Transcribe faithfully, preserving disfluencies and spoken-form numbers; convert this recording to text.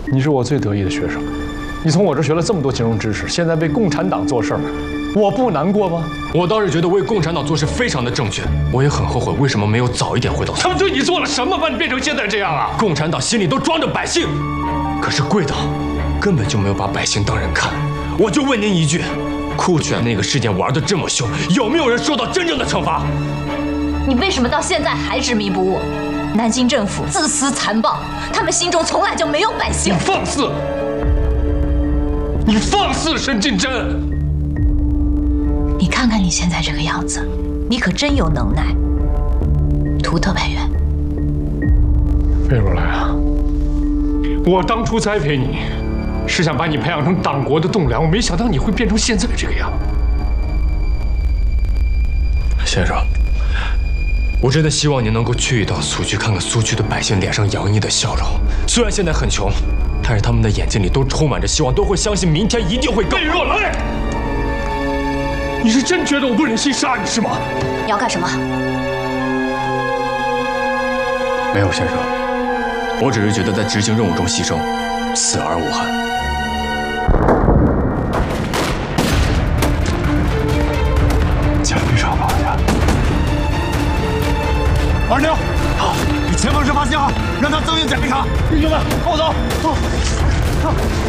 你是我最得意的学生，你从我这学了这么多金融知识，现在为共产党做事儿，我不难过吗？ 我倒是觉得为共产党做事非常的正确，我也很后悔为什么没有早一点回到。 他们对你做了什么，把你变成现在这样啊？ 共产党心里都装着百姓，可是贵党根本就没有把百姓当人看。我就问您一句，酷犬那个事件玩得这么凶，有没有人受到真正的惩罚？ 你为什么到现在还执迷不悟？南京政府自私残暴，他们心中从来就没有百姓。 你放肆！你放肆，沈金珍！ 你看看你现在这个样子，你可真有能耐。图特派员， 魏如来啊，我当初栽培你，是想把你培养成党国的栋梁，我没想到你会变成现在这个样。 先生，我真的希望您能够去一趟苏区，看看苏区的百姓脸上洋溢的笑容。虽然现在很穷，但是他们的眼睛里都充满着希望，都会相信明天一定会更。 魏若来，你是真觉得我不忍心杀你是吗？ 你要干什么？ 没有，先生，我只是觉得在执行任务中牺牲，死而无憾。 枪毙上绑架。 二牛，好，给前方设发信号，让他增援检查。 弟兄们，跟我走，走，走。